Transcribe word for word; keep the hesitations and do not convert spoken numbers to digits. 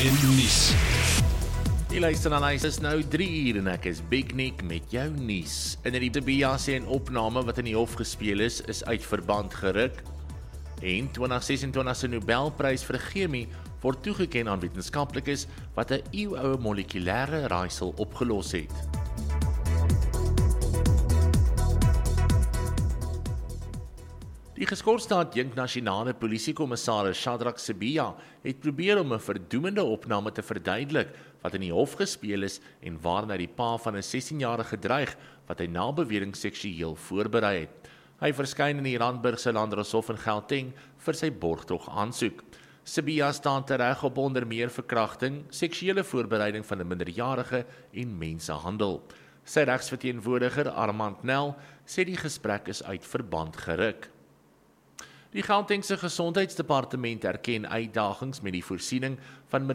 in nuus. Die luister na lys is nou drie uur en ek is Big Nick met jou nuus. In die Tobia sê 'n opname wat in die hof gespeel is, is uit verband geruk. En twintig sesentwintig se Nobelprys vir chemie word toegeken aan wetenskaplikes wat 'n eeuoue molekulêre raaisel opgelos het. Die geskorste adjunkt nasionale polisiekommissaris Shadrack Sibiya het probeer om 'n verdoemende opname te verduidelik wat in die hof gespeel is en waarin hy die pa van 'n sestienjarige dreig wat hy na bewering seksueel voorberei het. Hy verskyn in die Randburgse Landdroshof in Gauteng vir sy borgtog aansoek. Sibiya staan tereg op onder meer verkrachting, seksuele voorbereiding van 'n minderjarige en mensenhandel. Sy regsverteenwoordiger Armand Nel sê die gesprek is uit verband geruk. Die Gautengse Gesondheidsdepartement erken uitdagings met die voorsiening van